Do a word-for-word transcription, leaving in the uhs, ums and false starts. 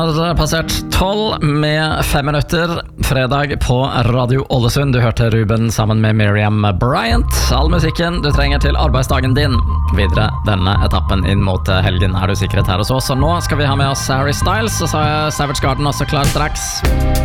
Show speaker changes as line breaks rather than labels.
har passert tolv med fem minutter fredag på Radio Ålesund. Du hørte Ruben sammen med Miriam Bryant. All musikken du trenger til arbeidsdagen din. Videre denne etappen inn mot helgen er du sikret her hos oss. Og nå skal vi ha med oss Harry Styles, og så er Savage Garden også klar straks.